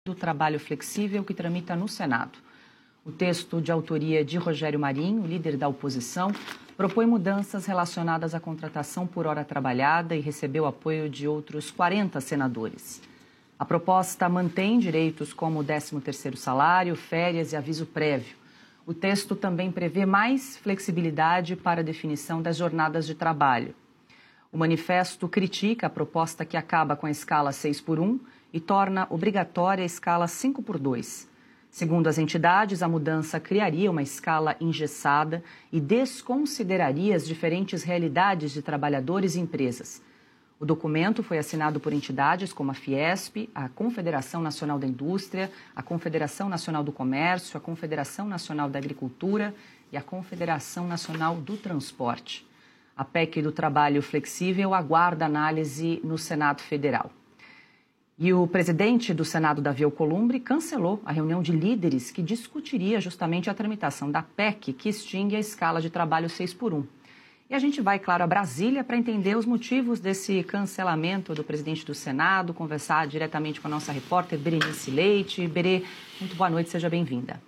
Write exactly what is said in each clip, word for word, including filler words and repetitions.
do trabalho flexível que tramita no Senado. O texto, de autoria de Rogério Marinho, líder da oposição, propõe mudanças relacionadas à contratação por hora trabalhada e recebeu apoio de outros quarenta senadores. A proposta mantém direitos como o décimo terceiro salário, férias e aviso prévio. O texto também prevê mais flexibilidade para a definição das jornadas de trabalho. O manifesto critica a proposta que acaba com a escala seis por um e torna obrigatória a escala cinco por dois. Segundo as entidades, a mudança criaria uma escala engessada e desconsideraria as diferentes realidades de trabalhadores e empresas. O documento foi assinado por entidades como a Fiesp, a Confederação Nacional da Indústria, a Confederação Nacional do Comércio, a Confederação Nacional da Agricultura e a Confederação Nacional do Transporte. A P E C do Trabalho Flexível aguarda análise no Senado Federal. E o presidente do Senado, Davi Alcolumbre, cancelou a reunião de líderes que discutiria justamente a tramitação da P E C que extingue a escala de trabalho seis por um. E a gente vai, claro, a Brasília para entender os motivos desse cancelamento do presidente do Senado, conversar diretamente com a nossa repórter Berenice Leite. Berê, muito boa noite, seja bem-vinda.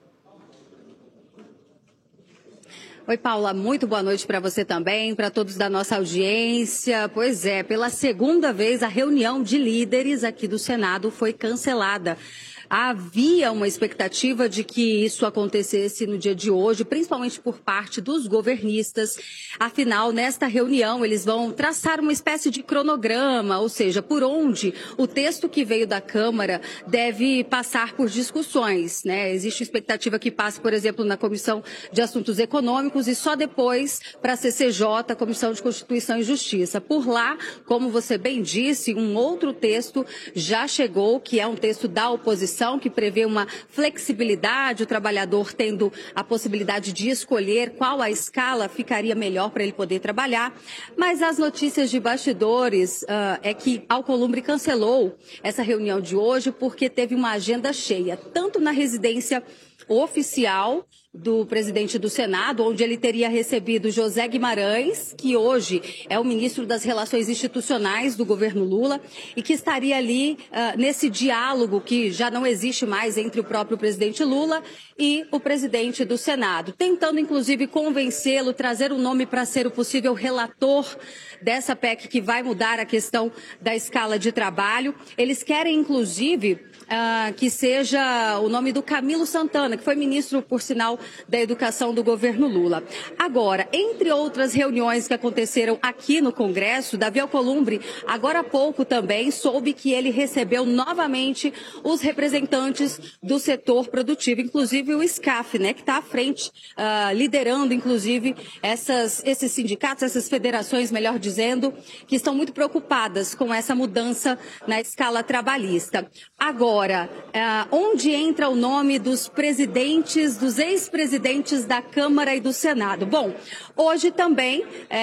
Oi, Paula, muito boa noite para você também, para todos da nossa audiência. Pois é, pela segunda vez a reunião de líderes aqui do Senado foi cancelada. Havia uma expectativa de que isso acontecesse no dia de hoje, principalmente por parte dos governistas. Afinal, nesta reunião, eles vão traçar uma espécie de cronograma, ou seja, por onde o texto que veio da Câmara deve passar por discussões, né? Existe expectativa que passe, por exemplo, na Comissão de Assuntos Econômicos e só depois para a C C J, Comissão de Constituição e Justiça. Por lá, como você bem disse, um outro texto já chegou, que é um texto da oposição, que prevê uma flexibilidade, o trabalhador tendo a possibilidade de escolher qual a escala ficaria melhor para ele poder trabalhar. Mas as notícias de bastidores uh, é que Alcolumbre cancelou essa reunião de hoje porque teve uma agenda cheia, tanto na residência oficial do presidente do Senado, onde ele teria recebido José Guimarães, que hoje é o ministro das Relações Institucionais do governo Lula, e que estaria ali uh, nesse diálogo que já não existe mais entre o próprio presidente Lula e o presidente do Senado, tentando inclusive convencê-lo, trazer um nome para ser o possível relator dessa P E C que vai mudar a questão da escala de trabalho. Eles querem inclusive Uh, que seja o nome do Camilo Santana, que foi ministro, por sinal, da Educação do governo Lula. Agora, entre outras reuniões que aconteceram aqui no Congresso, Davi Alcolumbre, agora há pouco também, soube que ele recebeu novamente os representantes do setor produtivo, inclusive o SCAF, né, que está à frente, uh, liderando, inclusive, essas, esses sindicatos, essas federações, melhor dizendo, que estão muito preocupadas com essa mudança na escala trabalhista. Agora, Agora, uh, onde entra o nome dos presidentes, dos ex-presidentes da Câmara e do Senado? Bom, hoje também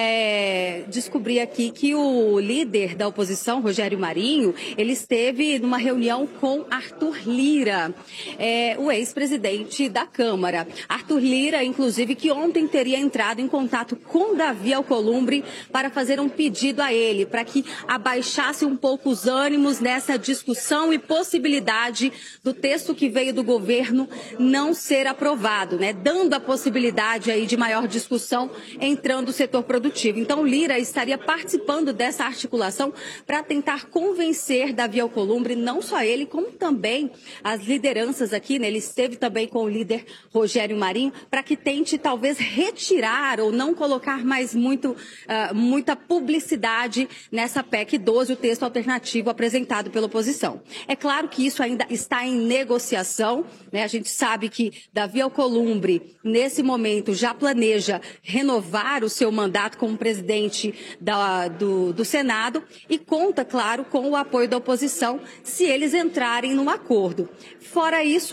é, descobri aqui que o líder da oposição, Rogério Marinho, ele esteve numa reunião com Arthur Lira, é, o ex-presidente da Câmara. Arthur Lira, inclusive, que ontem teria entrado em contato com Davi Alcolumbre para fazer um pedido a ele, para que abaixasse um pouco os ânimos nessa discussão e possibilidade do texto que veio do governo não ser aprovado, né? Dando a possibilidade aí de maior discussão entrando o setor produtivo. Então, Lira estaria participando dessa articulação para tentar convencer Davi Alcolumbre, não só ele, como também as lideranças aqui, né? Ele esteve também com o líder Rogério Marinho, para que tente talvez retirar ou não colocar mais muito, uh, muita publicidade nessa P E C doze, o texto alternativo apresentado pela oposição. É claro que isso ainda está em negociação, né? A gente sabe que Davi Alcolumbre, nesse momento, já planeja renovar o seu mandato como presidente da, do, do Senado e conta, claro, com o apoio da oposição se eles entrarem num acordo. Fora isso,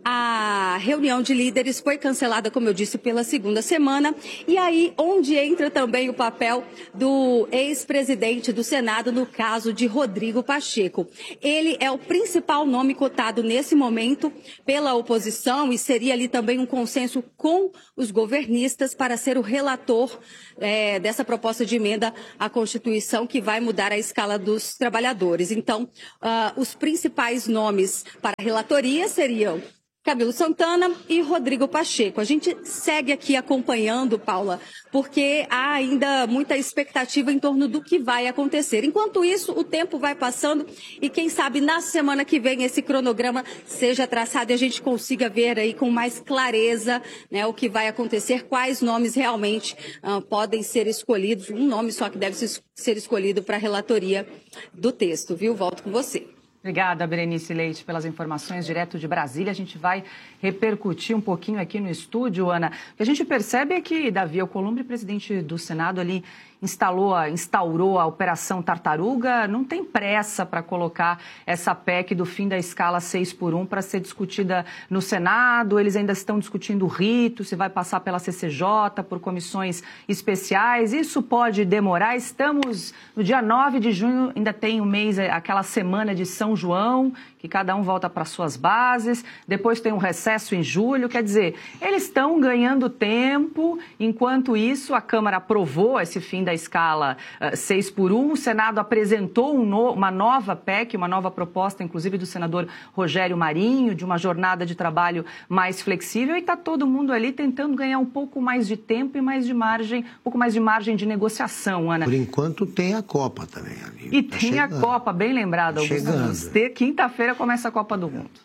A reunião de líderes foi cancelada, como eu disse, pela segunda semana. E aí, onde entra também o papel do ex-presidente do Senado, no caso de Rodrigo Pacheco. Ele é o principal nome cotado nesse momento pela oposição e seria ali também um consenso com os governistas para ser o relator é, dessa proposta de emenda à Constituição que vai mudar a escala dos trabalhadores. Então, uh, os principais nomes para a relatoria seriam Camilo Santana e Rodrigo Pacheco. A gente segue aqui acompanhando, Paula, porque há ainda muita expectativa em torno do que vai acontecer. Enquanto isso, o tempo vai passando e quem sabe na semana que vem esse cronograma seja traçado e a gente consiga ver aí com mais clareza, né, o que vai acontecer, quais nomes realmente uh, podem ser escolhidos. Um nome só que deve ser escolhido para a relatoria do texto, viu? Volto com você. Obrigada, Berenice Leite, pelas informações direto de Brasília. A gente vai repercutir um pouquinho aqui no estúdio, Ana. O que a gente percebe é que Davi Alcolumbre, presidente do Senado, ali instalou, instaurou a Operação Tartaruga. Não tem pressa para colocar essa P E C do fim da escala seis por um para ser discutida no Senado. Eles ainda estão discutindo o rito, se vai passar pela C C J, por comissões especiais. Isso pode demorar. Estamos no dia nove de junho, ainda tem um mês, aquela semana de São João, que cada um volta para suas bases, depois tem um recesso em julho, quer dizer, eles estão ganhando tempo, enquanto isso a Câmara aprovou esse fim da escala uh, seis por um, o Senado apresentou um no, uma nova P E C, uma nova proposta, inclusive do senador Rogério Marinho, de uma jornada de trabalho mais flexível, e está todo mundo ali tentando ganhar um pouco mais de tempo e mais de margem, um pouco mais de margem de negociação, Ana. Por enquanto tem a Copa também ali. E tá tem chegando. a Copa, bem lembrada, Augusto. Quinta-feira começa a Copa do Mundo.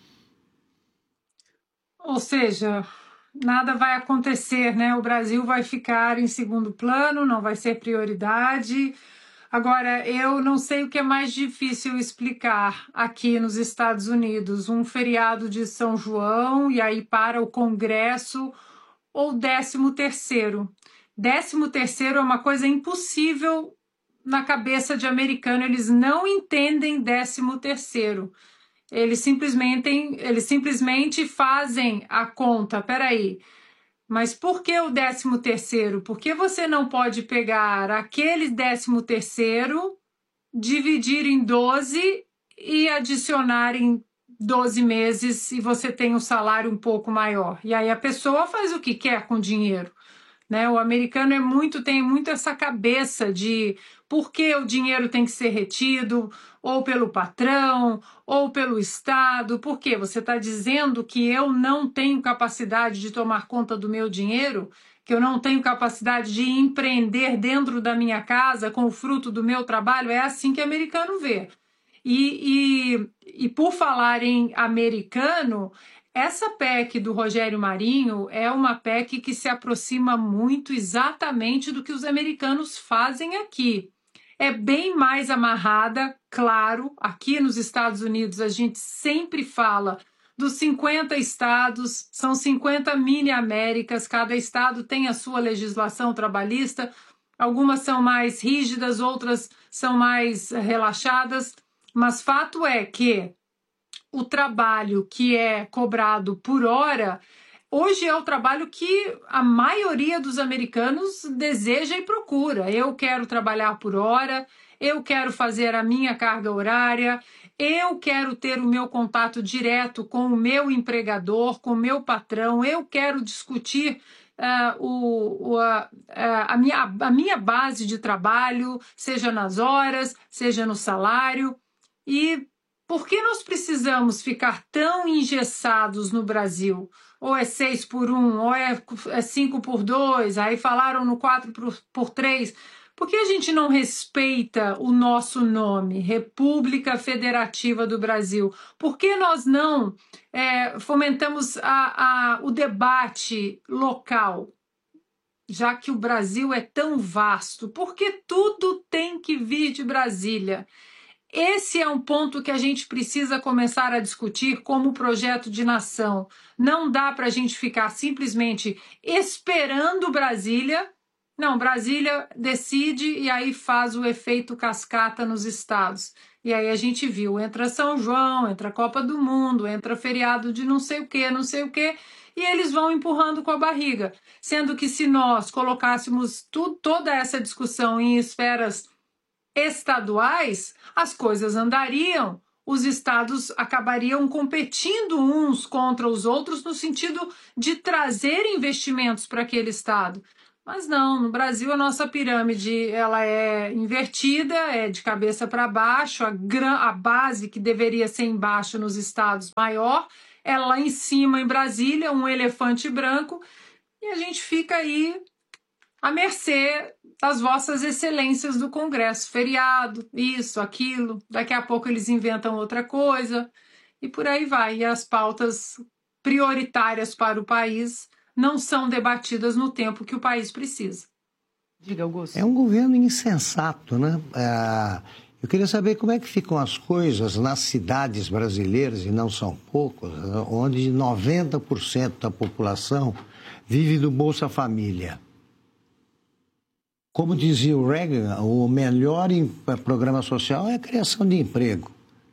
Ou seja, nada vai acontecer, né? O Brasil vai ficar em segundo plano, não vai ser prioridade. Agora, eu não sei o que é mais difícil explicar aqui nos Estados Unidos, um feriado de São João e aí para o Congresso, ou décimo terceiro. Décimo terceiro é uma coisa impossível na cabeça de americano, eles não entendem décimo terceiro. Eles simplesmente, eles simplesmente fazem a conta. Peraí, mas por que o décimo terceiro? Por que você não pode pegar aquele décimo terceiro, dividir em doze e adicionar em doze meses e você tem um salário um pouco maior? E aí a pessoa faz o que quer com o dinheiro. Né? O americano é muito, tem muito essa cabeça de por que o dinheiro tem que ser retido, ou pelo patrão, ou pelo Estado. Por quê? Você está dizendo que eu não tenho capacidade de tomar conta do meu dinheiro, que eu não tenho capacidade de empreender dentro da minha casa com o fruto do meu trabalho? É assim que o americano vê. E, e, e por falar em americano, essa P E C do Rogério Marinho é uma P E C que se aproxima muito exatamente do que os americanos fazem aqui. É bem mais amarrada, claro, aqui nos Estados Unidos a gente sempre fala dos cinquenta estados, são cinquenta mini-américas, cada estado tem a sua legislação trabalhista, algumas são mais rígidas, outras são mais relaxadas, mas fato é que o trabalho que é cobrado por hora, hoje é o trabalho que a maioria dos americanos deseja e procura. Eu quero trabalhar por hora, eu quero fazer a minha carga horária, eu quero ter o meu contato direto com o meu empregador, com o meu patrão, eu quero discutir uh, o, o, a, a, minha, a minha base de trabalho, seja nas horas, seja no salário. E por que nós precisamos ficar tão engessados no Brasil? Ou é seis por um, ou é cinco por dois, aí falaram no quatro por três. Por que a gente não respeita o nosso nome, República Federativa do Brasil? Por que nós não é, fomentamos a, a, o debate local? Já que o Brasil é tão vasto, por que tudo tem que vir de Brasília? Esse é um ponto que a gente precisa começar a discutir como projeto de nação. Não dá para a gente ficar simplesmente esperando Brasília Não, Brasília decide e aí faz o efeito cascata nos estados. E aí a gente viu, entra São João, entra Copa do Mundo, entra feriado de não sei o que, não sei o que, e eles vão empurrando com a barriga. Sendo que se nós colocássemos tudo, toda essa discussão em esferas estaduais, as coisas andariam, os estados acabariam competindo uns contra os outros no sentido de trazer investimentos para aquele estado. Mas não, no Brasil a nossa pirâmide ela é invertida, é de cabeça para baixo, a, gran, a base que deveria ser embaixo nos estados maior, é lá em cima em Brasília, um elefante branco, e a gente fica aí à mercê das vossas excelências do Congresso, feriado, isso, aquilo, daqui a pouco eles inventam outra coisa, e por aí vai, e as pautas prioritárias para o país não são debatidas no tempo que o país precisa. Diga, Augusto. É um governo insensato, né? É, eu queria saber como é que ficam as coisas nas cidades brasileiras, e não são poucas, onde noventa por cento da população vive do Bolsa Família. Como dizia o Reagan, o melhor programa social é a criação de emprego.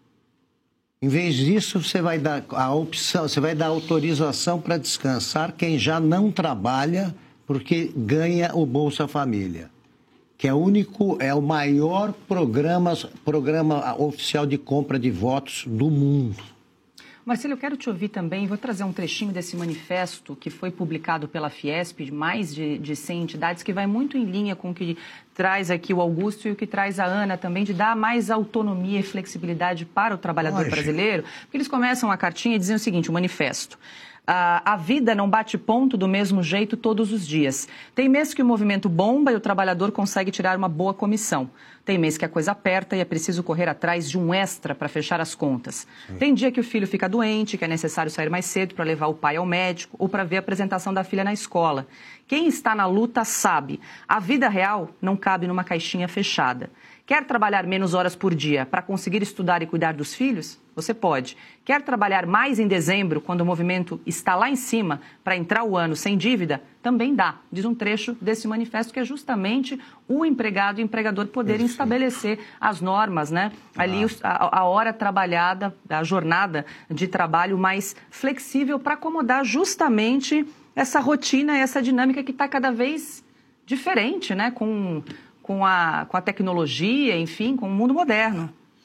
Em vez disso, você vai dar a opção, você vai dar autorização para descansar quem já não trabalha porque ganha o Bolsa Família, que é o único, é o maior programa, programa oficial de compra de votos do mundo. Marcelo, eu quero te ouvir também, vou trazer um trechinho desse manifesto que foi publicado pela Fiesp, de mais de, de cem entidades, que vai muito em linha com o que traz aqui o Augusto e o que traz a Ana também, de dar mais autonomia e flexibilidade para o trabalhador Lógico. brasileiro. Porque eles começam a cartinha dizendo o seguinte, o manifesto: a, a vida não bate ponto do mesmo jeito todos os dias. Tem mês que o movimento bomba e o trabalhador consegue tirar uma boa comissão. Tem mês que a coisa aperta e é preciso correr atrás de um extra para fechar as contas. Sim. Tem dia que o filho fica doente, que é necessário sair mais cedo para levar o pai ao médico ou para ver a apresentação da filha na escola. Quem está na luta sabe, a vida real não cabe numa caixinha fechada. Quer trabalhar menos horas por dia para conseguir estudar e cuidar dos filhos? Você pode. Quer trabalhar mais em dezembro, quando o movimento está lá em cima, para entrar o ano sem dívida? Também dá, diz um trecho desse manifesto, que é justamente o empregado e o empregador poderem Perfeito. estabelecer as normas, né? Ah. Ali a, a hora trabalhada, a jornada de trabalho mais flexível para acomodar justamente essa rotina, essa dinâmica que está cada vez diferente, né? Com... Com a, com a tecnologia, enfim, com o mundo moderno.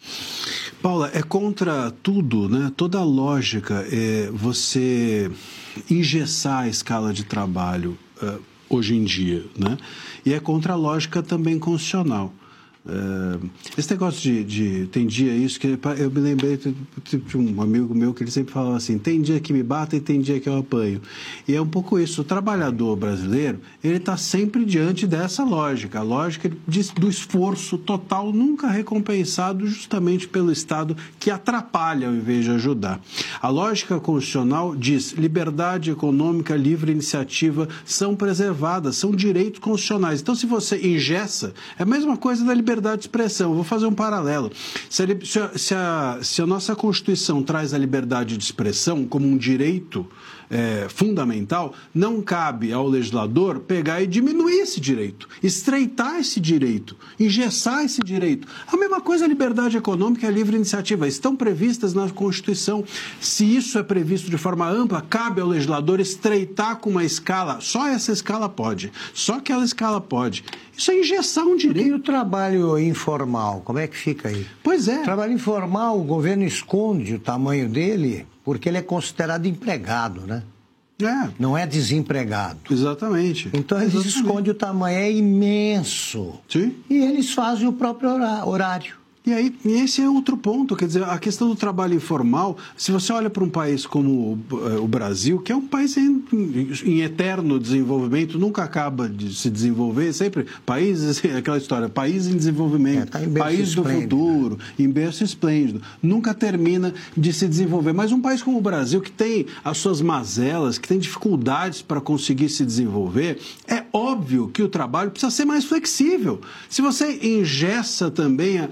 Paula, é contra tudo, né? Toda a lógica é você engessar a escala de trabalho uh, hoje em dia, né? E é contra a lógica também constitucional. Uh, esse negócio de, de... Tem dia isso que... Eu me lembrei de um amigo meu que ele sempre falava assim, tem dia que me batem e tem dia que eu apanho. E é um pouco isso. O trabalhador brasileiro, ele está sempre diante dessa lógica. A lógica de, do esforço total, nunca recompensado justamente pelo Estado, que atrapalha ao invés de ajudar. A lógica constitucional diz liberdade econômica, livre iniciativa são preservadas, são direitos constitucionais. Então, se você engessa, é a mesma coisa da liberdade liberdade de expressão. Eu vou fazer um paralelo. Se a, se, a, se, a, se a nossa Constituição traz a liberdade de expressão como um direito é, fundamental, não cabe ao legislador pegar e diminuir esse direito, estreitar esse direito, engessar esse direito. A mesma coisa a liberdade econômica e a livre iniciativa. Estão previstas na Constituição. Se isso é previsto de forma ampla, cabe ao legislador estreitar com uma escala. Só essa escala pode. Só aquela escala pode. Isso é engessar um direito. E o trabalho informal, como é que fica aí? Pois é. O trabalho informal, o governo esconde o tamanho dele porque ele é considerado empregado, né? É. Não é desempregado. Exatamente. Então eles Exatamente. escondem o tamanho, é imenso. Sim. E eles fazem o próprio horário. E aí, esse é outro ponto, quer dizer, a questão do trabalho informal, se você olha para um país como o Brasil, que é um país em, em eterno desenvolvimento, nunca acaba de se desenvolver, sempre países, aquela história, país em desenvolvimento, é, tá país do futuro, em berço esplêndido, nunca termina de se desenvolver. Mas um país como o Brasil, que tem as suas mazelas, que tem dificuldades para conseguir se desenvolver, é óbvio que o trabalho precisa ser mais flexível. Se você engessa também a, a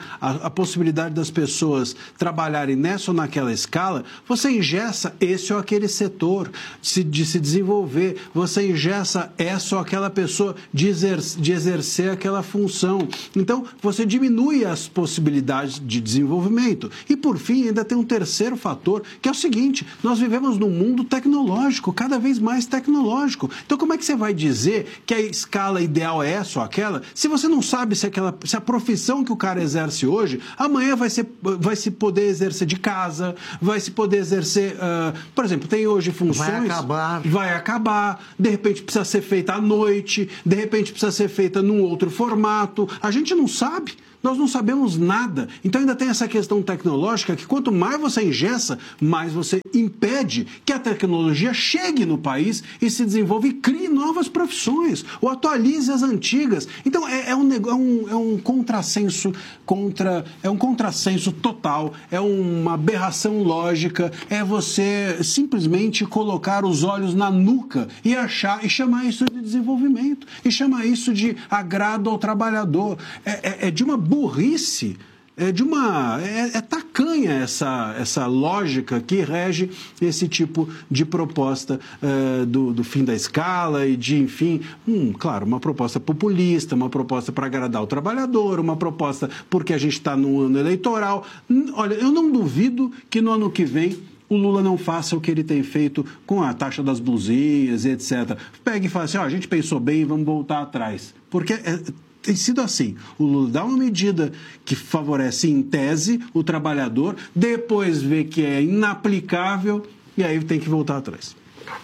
a possibilidade das pessoas trabalharem nessa ou naquela escala, você engessa esse ou aquele setor de se desenvolver, você engessa essa ou aquela pessoa de exercer, de exercer aquela função. Então, você diminui as possibilidades de desenvolvimento. E, por fim, ainda tem um terceiro fator, que é o seguinte: nós vivemos num mundo tecnológico, cada vez mais tecnológico. Então, como é que você vai dizer que a escala ideal é essa ou aquela, se você não sabe se, aquela, se a profissão que o cara exerce hoje, amanhã vai, ser, vai se poder exercer de casa, vai se poder exercer, uh, por exemplo, tem hoje funções... Vai acabar. Vai acabar, de repente precisa ser feita à noite, de repente precisa ser feita num outro formato, a gente não sabe. Nós não sabemos nada. Então ainda tem essa questão tecnológica que quanto mais você engessa, mais você impede que a tecnologia chegue no país e se desenvolva e crie novas profissões, ou atualize as antigas. Então é, é, um, é, um, é um contrassenso contra, é um contrassenso total, é uma aberração lógica, é você simplesmente colocar os olhos na nuca e achar e chamar isso de desenvolvimento, e chamar isso de agrado ao trabalhador. É, é, é de uma burrice, é de uma é, é tacanha essa, essa lógica que rege esse tipo de proposta uh, do, do fim da escala e de, enfim, hum, claro, uma proposta populista, uma proposta para agradar o trabalhador, uma proposta porque a gente está no ano eleitoral. Olha, eu não duvido que no ano que vem o Lula não faça o que ele tem feito com a taxa das blusinhas, etcétera. Pega e fala assim, ó, a gente pensou bem, vamos voltar atrás. Porque é, tem sido assim. O Lula dá uma medida que favorece, em tese, o trabalhador, depois vê que é inaplicável e aí tem que voltar atrás.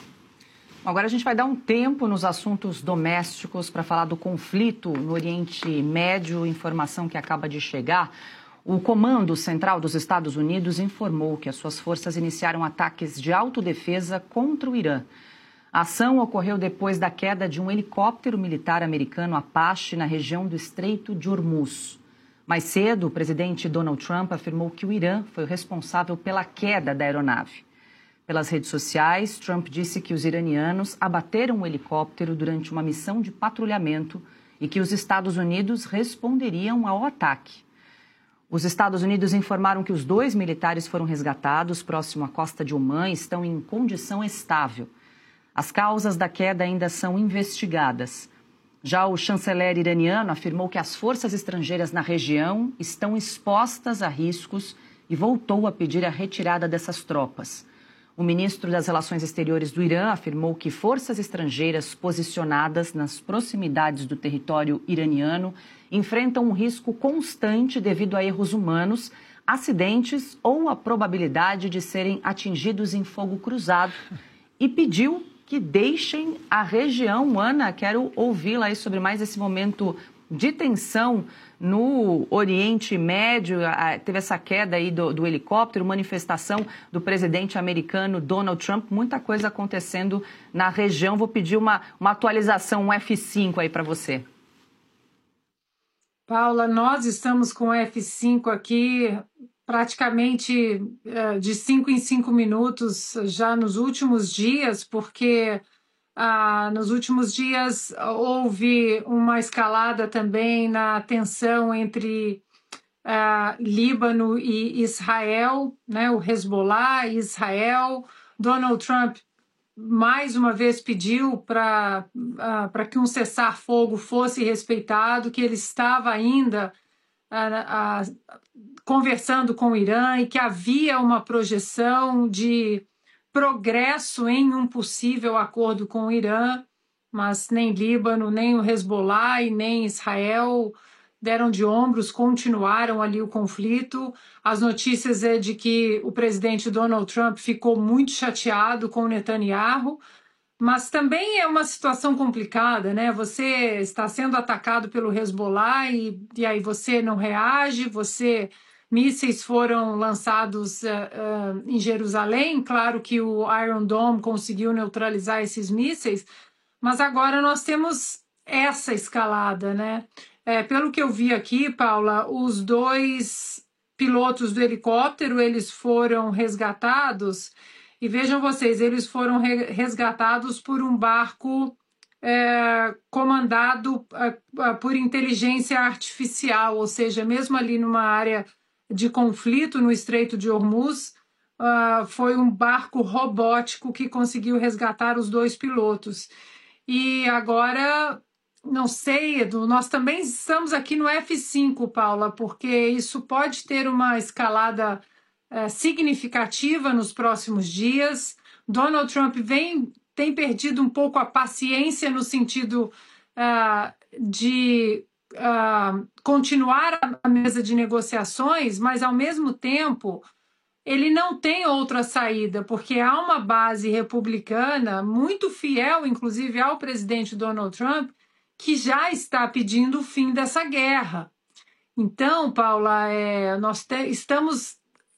Agora a gente vai dar um tempo nos assuntos domésticos para falar do conflito no Oriente Médio, informação que acaba de chegar. O Comando Central dos Estados Unidos informou que as suas forças iniciaram ataques de autodefesa contra o Irã. A ação ocorreu depois da queda de um helicóptero militar americano Apache na região do Estreito de Hormuz. Mais cedo, o presidente Donald Trump afirmou que o Irã foi o responsável pela queda da aeronave. Pelas redes sociais, Trump disse que os iranianos abateram o helicóptero durante uma missão de patrulhamento e que os Estados Unidos responderiam ao ataque. Os Estados Unidos informaram que os dois militares foram resgatados próximo à costa de Omã e estão em condição estável. As causas da queda ainda são investigadas. Já o chanceler iraniano afirmou que as forças estrangeiras na região estão expostas a riscos e voltou a pedir a retirada dessas tropas. O ministro das Relações Exteriores do Irã afirmou que forças estrangeiras posicionadas nas proximidades do território iraniano enfrentam um risco constante devido a erros humanos, acidentes ou a probabilidade de serem atingidos em fogo cruzado, e pediu que deixem a região. Ana, quero ouvi-la aí sobre mais esse momento de tensão no Oriente Médio. Teve essa queda aí do, do helicóptero, manifestação do presidente americano Donald Trump, muita coisa acontecendo na região. Vou pedir uma, uma atualização, um F cinco aí para você. Paula, nós estamos com o F cinco aqui praticamente de cinco em cinco minutos já nos últimos dias, porque ah, nos últimos dias houve uma escalada também na tensão entre ah, Líbano e Israel, né, o Hezbollah e Israel. Donald Trump mais uma vez pediu para uh, para que um cessar-fogo fosse respeitado, que ele estava ainda uh, uh, conversando com o Irã e que havia uma projeção de progresso em um possível acordo com o Irã, mas nem Líbano, nem o Hezbollah e nem Israel deram de ombros, continuaram ali o conflito. As notícias é de que o presidente Donald Trump ficou muito chateado com Netanyahu, mas também é uma situação complicada, né? Você está sendo atacado pelo Hezbollah e, e aí você não reage, você... Mísseis foram lançados uh, uh, em Jerusalém, claro que o Iron Dome conseguiu neutralizar esses mísseis, mas agora nós temos essa escalada, né? É, pelo que eu vi aqui, Paula, os dois pilotos do helicóptero, eles foram resgatados, e vejam vocês, eles foram re- resgatados por um barco é, comandado é, por inteligência artificial, ou seja, mesmo ali numa área de conflito no Estreito de Hormuz, uh, foi um barco robótico que conseguiu resgatar os dois pilotos. E agora, não sei, Edu, nós também estamos aqui no F cinco, Paula, porque isso pode ter uma escalada uh, significativa nos próximos dias. Donald Trump vem, tem perdido um pouco a paciência no sentido uh, de uh, continuar a mesa de negociações, mas, ao mesmo tempo, ele não tem outra saída, porque há uma base republicana muito fiel, inclusive, ao presidente Donald Trump, que já está pedindo o fim dessa guerra. Então, Paula, é, nós te, estamos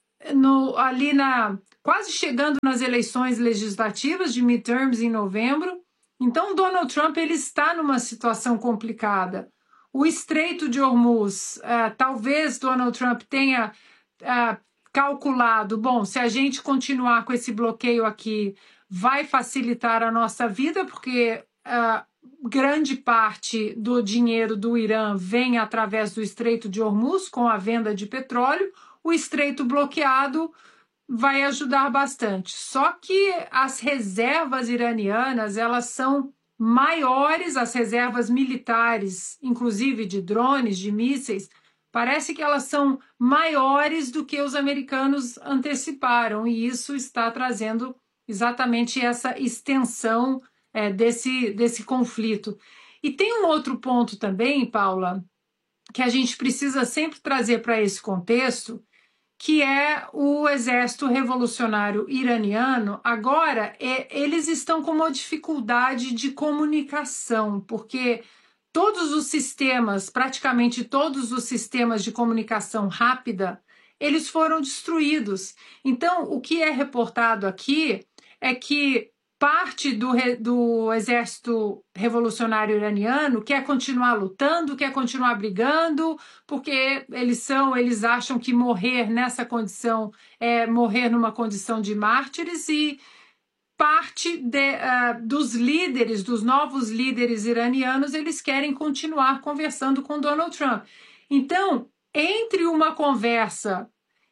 no, ali na... quase chegando nas eleições legislativas de midterms em novembro. Então, Donald Trump ele está numa situação complicada. O Estreito de Hormuz, uh, talvez Donald Trump tenha uh, calculado, bom, se a gente continuar com esse bloqueio aqui, vai facilitar a nossa vida, porque uh, grande parte do dinheiro do Irã vem através do Estreito de Hormuz, com a venda de petróleo. O Estreito bloqueado vai ajudar bastante. Só que as reservas iranianas, elas são maiores, as reservas militares, inclusive de drones, de mísseis, parece que elas são maiores do que os americanos anteciparam, e isso está trazendo exatamente essa extensão é, desse, desse conflito. E tem um outro ponto também, Paula, que a gente precisa sempre trazer para esse contexto, que é o exército revolucionário iraniano. Agora, é, eles estão com uma dificuldade de comunicação, porque todos os sistemas, praticamente todos os sistemas de comunicação rápida, eles foram destruídos. Então, o que é reportado aqui é que parte do, do exército revolucionário iraniano quer continuar lutando, quer continuar brigando, porque eles são, eles acham que morrer nessa condição é morrer numa condição de mártires, e parte de, uh, dos líderes, dos novos líderes iranianos, eles querem continuar conversando com Donald Trump. Então, entre uma conversa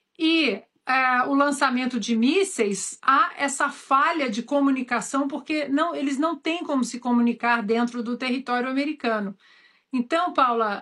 e Uh, o lançamento de mísseis, há essa falha de comunicação, porque não, eles não têm como se comunicar dentro do território americano. Então, Paula,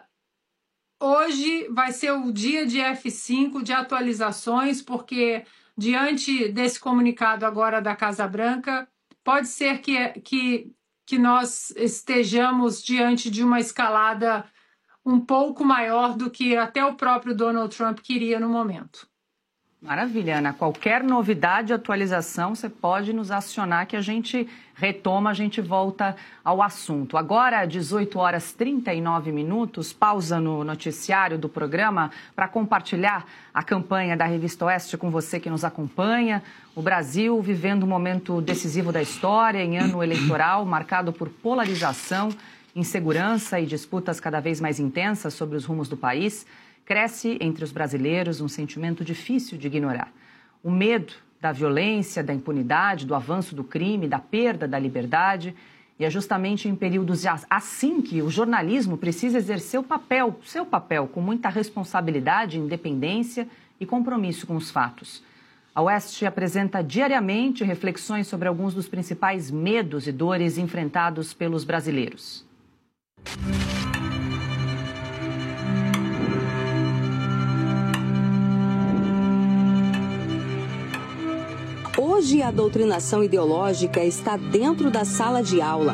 hoje vai ser o dia de F cinco, de atualizações, porque diante desse comunicado agora da Casa Branca, pode ser que, que, que nós estejamos diante de uma escalada um pouco maior do que até o próprio Donald Trump queria no momento. Maravilha, Ana. Qualquer novidade, atualização, você pode nos acionar que a gente retoma, a gente volta ao assunto. Agora, dezoito horas e trinta e nove minutos, pausa no noticiário do programa para compartilhar a campanha da Revista Oeste com você que nos acompanha. O Brasil vivendo um momento decisivo da história, em ano eleitoral, marcado por polarização, insegurança e disputas cada vez mais intensas sobre os rumos do país. Cresce entre os brasileiros um sentimento difícil de ignorar. O medo da violência, da impunidade, do avanço do crime, da perda da liberdade. E é justamente em períodos assim que o jornalismo precisa exercer o papel, seu papel, com muita responsabilidade, independência e compromisso com os fatos. A Oeste apresenta diariamente reflexões sobre alguns dos principais medos e dores enfrentados pelos brasileiros. Hoje a doutrinação ideológica está dentro da sala de aula.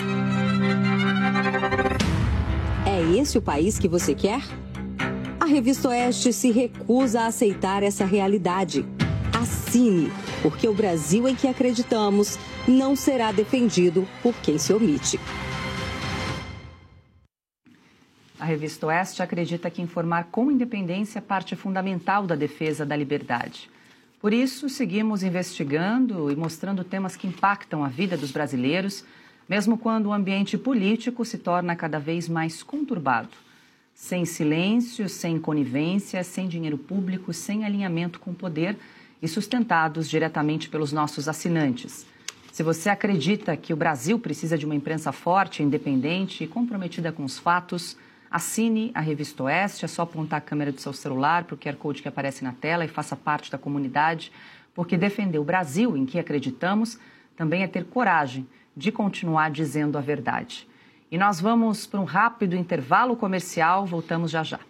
É esse o país que você quer? A Revista Oeste se recusa a aceitar essa realidade. Assine, porque o Brasil em que acreditamos não será defendido por quem se omite. A Revista Oeste acredita que informar com independência é parte fundamental da defesa da liberdade. Por isso, seguimos investigando e mostrando temas que impactam a vida dos brasileiros, mesmo quando o ambiente político se torna cada vez mais conturbado. Sem silêncio, sem conivência, sem dinheiro público, sem alinhamento com o poder e sustentados diretamente pelos nossos assinantes. Se você acredita que o Brasil precisa de uma imprensa forte, independente e comprometida com os fatos, assine a Revista Oeste. É só apontar a câmera do seu celular para o Q R Code que aparece na tela e faça parte da comunidade, porque defender o Brasil, em que acreditamos, também é ter coragem de continuar dizendo a verdade. E nós vamos para um rápido intervalo comercial, voltamos já já.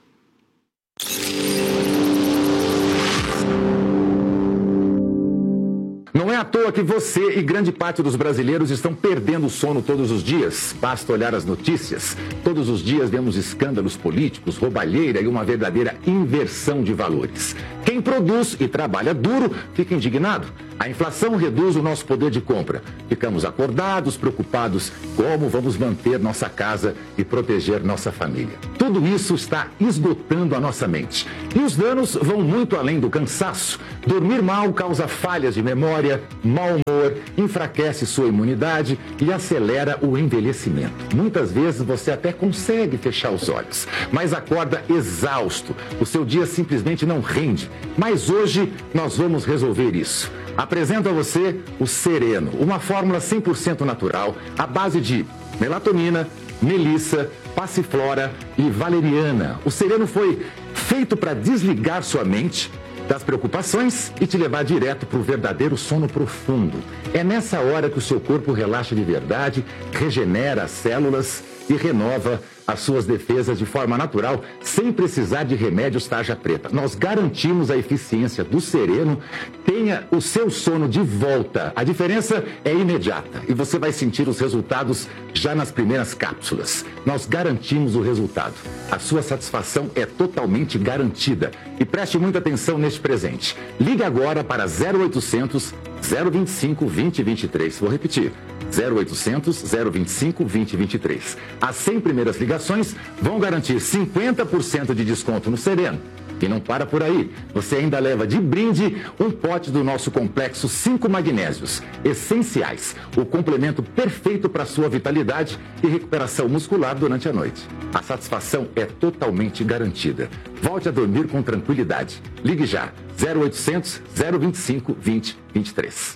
Não é à toa que você e grande parte dos brasileiros estão perdendo o sono todos os dias. Basta olhar as notícias. Todos os dias vemos escândalos políticos, roubalheira e uma verdadeira inversão de valores. Quem produz e trabalha duro fica indignado. A inflação reduz o nosso poder de compra. Ficamos acordados, preocupados como vamos manter nossa casa e proteger nossa família. Tudo isso está esgotando a nossa mente. E os danos vão muito além do cansaço. Dormir mal causa falhas de memória, mau humor, enfraquece sua imunidade e acelera o envelhecimento. Muitas vezes você até consegue fechar os olhos, mas acorda exausto. O seu dia simplesmente não rende. Mas hoje nós vamos resolver isso. Apresento a você o Sereno, uma fórmula cem por cento natural, à base de melatonina, melissa, passiflora e valeriana. O Sereno foi feito para desligar sua mente das preocupações e te levar direto para o verdadeiro sono profundo. É nessa hora que o seu corpo relaxa de verdade, regenera as células e renova as suas defesas de forma natural, sem precisar de remédios tarja preta. Nós garantimos a eficiência do Sereno. Tenha o seu sono de volta. A diferença é imediata e você vai sentir os resultados já nas primeiras cápsulas. Nós garantimos o resultado. A sua satisfação é totalmente garantida. E preste muita atenção neste presente. Ligue agora para zero oitocentos, zero vinte e cinco, vinte e vinte e três. Vou repetir. zero oitocentos, zero vinte e cinco, vinte e vinte e três. As cem primeiras ligações vão garantir cinquenta por cento de desconto no Sereno. E não para por aí. Você ainda leva de brinde um pote do nosso complexo cinco magnésios, essenciais, o complemento perfeito para sua vitalidade e recuperação muscular durante a noite. A satisfação é totalmente garantida. Volte a dormir com tranquilidade. Ligue já. zero oitocentos, zero vinte e cinco, vinte, vinte e três.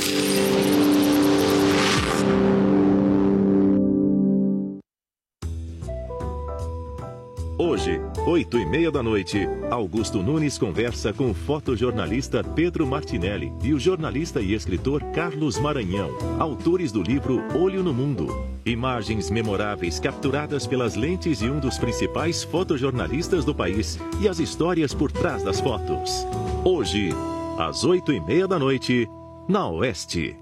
Hoje, oito e meia da noite, Augusto Nunes conversa com o fotojornalista Pedro Martinelli e o jornalista e escritor Carlos Maranhão, autores do livro Olho no Mundo. Imagens memoráveis capturadas pelas lentes de um dos principais fotojornalistas do país e as histórias por trás das fotos. Hoje, às oito e meia da noite, na Oeste.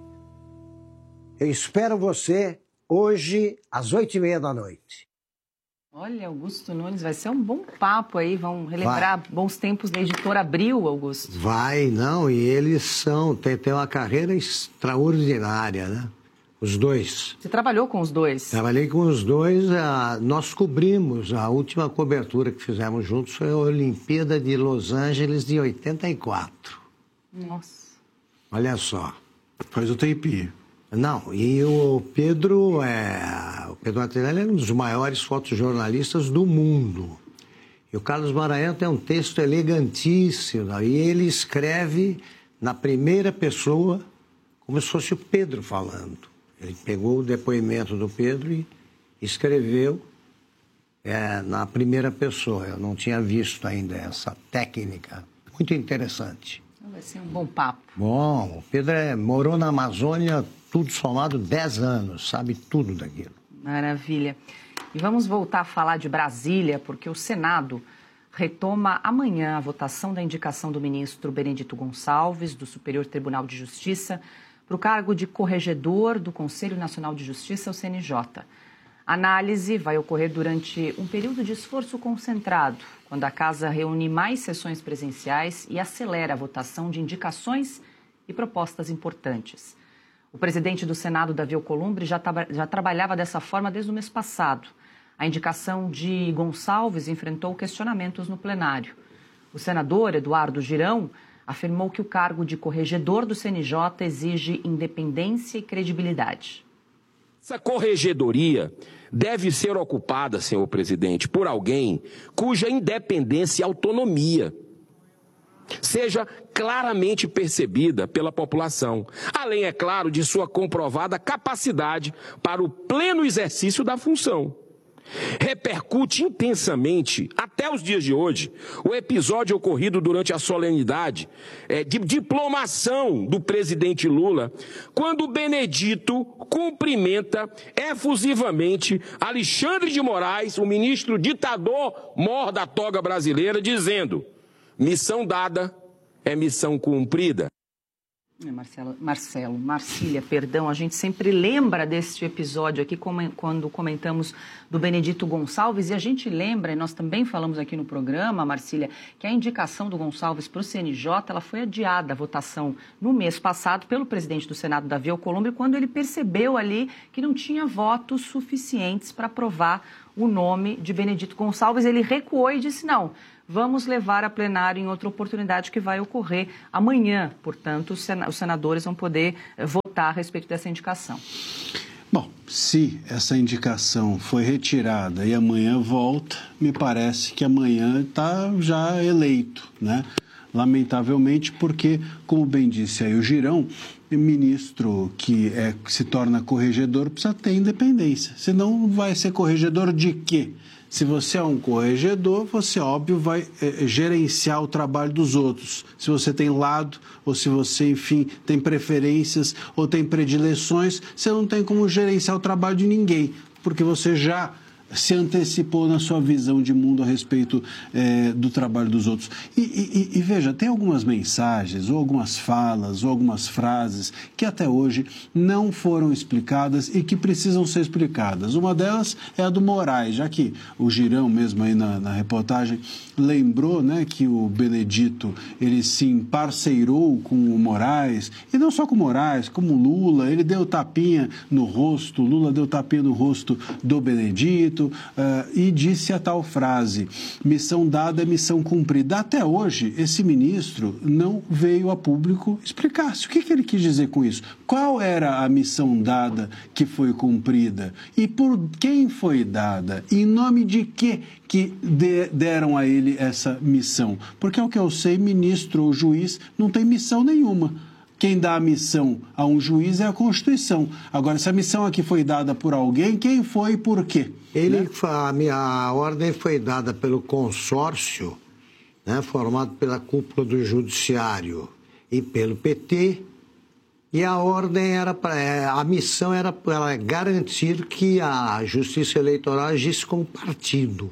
Eu espero você hoje, às oito e meia da noite. Olha, Augusto Nunes, vai ser um bom papo aí, vão relembrar vai. bons tempos da editora Abril, Augusto. Vai, não, e eles são, tem, tem uma carreira extraordinária, né? Os dois. Você trabalhou com os dois? Trabalhei com os dois, a, nós cobrimos, a última cobertura que fizemos juntos foi a Olimpíada de Los Angeles de oitenta e quatro. Nossa. Olha só. Faz o tempinho. Não, e o Pedro, é, o Pedro Martinelli é um dos maiores fotojornalistas do mundo. E o Carlos Maranhão tem um texto elegantíssimo, e ele escreve na primeira pessoa, como se fosse o Pedro falando. Ele pegou o depoimento do Pedro e escreveu é, na primeira pessoa. Eu não tinha visto ainda essa técnica. Muito interessante. Vai ser um bom papo. Bom, o Pedro é, morou na Amazônia, tudo somado dez anos, sabe tudo daquilo. Maravilha. E vamos voltar a falar de Brasília, porque o Senado retoma amanhã a votação da indicação do ministro Benedito Gonçalves, do Superior Tribunal de Justiça, para o cargo de corregedor do Conselho Nacional de Justiça, o C N J. A análise vai ocorrer durante um período de esforço concentrado, quando a Casa reúne mais sessões presenciais e acelera a votação de indicações e propostas importantes. O presidente do Senado, Davi Alcolumbre, já, já trabalhava dessa forma desde o mês passado. A indicação de Gonçalves enfrentou questionamentos no plenário. O senador Eduardo Girão afirmou que o cargo de corregedor do C N J exige independência e credibilidade. Essa corregedoria deve ser ocupada, senhor presidente, por alguém cuja independência e autonomia seja claramente percebida pela população, além, é claro, de sua comprovada capacidade para o pleno exercício da função. Repercute intensamente, até os dias de hoje, o episódio ocorrido durante a solenidade é, de diplomação do presidente Lula, quando Benedito cumprimenta efusivamente Alexandre de Moraes, o ministro ditador mor da toga brasileira, dizendo: missão dada é missão cumprida. Marcelo, Marcelo, Marcília, perdão, a gente sempre lembra deste episódio aqui quando comentamos do Benedito Gonçalves, e a gente lembra, e nós também falamos aqui no programa, Marcília, que a indicação do Gonçalves para o C N J ela foi adiada, a votação no mês passado pelo presidente do Senado, Davi Alcolumbre, quando ele percebeu ali que não tinha votos suficientes para aprovar o nome de Benedito Gonçalves. Ele recuou e disse: não, vamos levar a plenário em outra oportunidade que vai ocorrer amanhã. Portanto, os senadores vão poder votar a respeito dessa indicação. Bom, se essa indicação foi retirada e amanhã volta, me parece que amanhã está já eleito, né? Lamentavelmente, porque, como bem disse aí o Girão, o ministro que é, se torna corregedor precisa ter independência. Senão vai ser corregedor de quê? Se você é um corregedor, você, óbvio, vai é, gerenciar o trabalho dos outros. Se você tem lado, ou se você, enfim, tem preferências ou tem predileções, você não tem como gerenciar o trabalho de ninguém, porque você já se antecipou na sua visão de mundo a respeito é, do trabalho dos outros. E, e, e veja, tem algumas mensagens, ou algumas falas, ou algumas frases que até hoje não foram explicadas e que precisam ser explicadas. Uma delas é a do Moraes, já que o Girão mesmo aí na, na reportagem lembrou, né, que o Benedito ele se emparceirou com o Moraes, e não só com o Moraes, como o Lula, ele deu tapinha no rosto, Lula deu tapinha no rosto do Benedito, Uh, e disse a tal frase: missão dada é missão cumprida. Até hoje, esse ministro não veio a público explicar-se. O que, que ele quis dizer com isso? Qual era a missão dada que foi cumprida? E por quem foi dada? E em nome de que que de, deram a ele essa missão? Porque, ao que eu sei, ministro ou juiz não tem missão nenhuma. Quem dá a missão a um juiz é a Constituição. Agora, se a missão aqui foi dada por alguém, quem foi e por quê? Ele, né? a minha ordem foi dada pelo consórcio, né, formado pela cúpula do Judiciário e pelo P T, e a ordem era para, a missão era para garantir que a Justiça Eleitoral agisse como partido.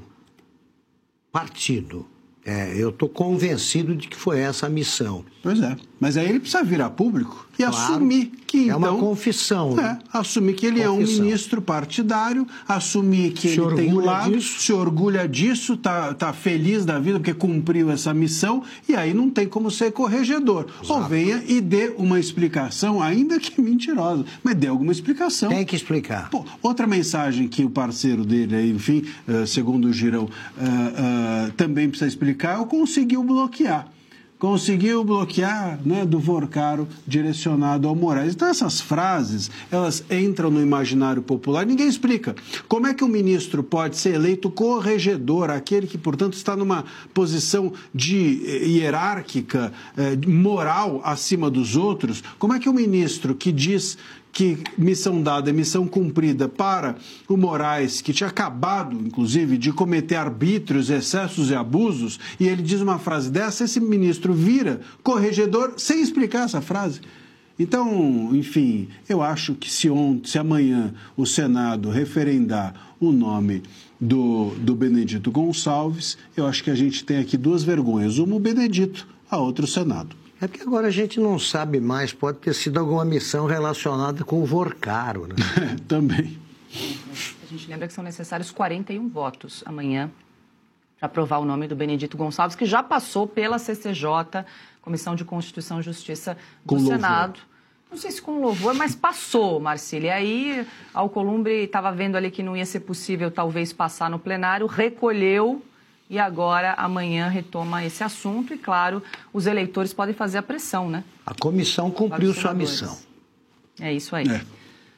Partido. É, eu estou convencido de que foi essa a missão. Pois é, mas aí ele precisa virar público e claro, assumir que, então... É uma confissão, né? É, assumir que ele confissão. é um ministro partidário, assumir que se ele tem um lado, disso. se orgulha disso, tá, tá feliz da vida porque cumpriu essa missão, e aí não tem como ser corregedor. Exato. Ou venha e dê uma explicação, ainda que mentirosa, mas dê alguma explicação. Tem que explicar. Pô, outra mensagem que o parceiro dele, enfim, segundo o Girão, uh, uh, também precisa explicar, eu conseguiu bloquear. Conseguiu bloquear, né, do Vorcaro direcionado ao Moraes. Então, essas frases, elas entram no imaginário popular. Ninguém explica. Como é que um ministro pode ser eleito corregedor, aquele que, portanto, está numa posição de hierárquica, eh, moral acima dos outros? Como é que um ministro que diz que missão dada é missão cumprida para o Moraes, que tinha acabado, inclusive, de cometer arbítrios, excessos e abusos, e ele diz uma frase dessa, esse ministro vira corregedor sem explicar essa frase? Então, enfim, eu acho que se, ontem, se amanhã o Senado referendar o nome do, do Benedito Gonçalves, eu acho que a gente tem aqui duas vergonhas, uma o Benedito, a outra o Senado. É porque agora a gente não sabe mais, pode ter sido alguma missão relacionada com o Vorcaro, né? Também. A gente lembra que são necessários quarenta e um votos amanhã para aprovar o nome do Benedito Gonçalves, que já passou pela C C J, Comissão de Constituição e Justiça do com Senado. Louvor. Não sei se com louvor, mas passou, Marcília. E aí, Alcolumbre estava vendo ali que não ia ser possível talvez passar no plenário, recolheu. E agora, amanhã, retoma esse assunto e, claro, os eleitores podem fazer a pressão, né? A comissão cumpriu sua missão. É isso aí. É.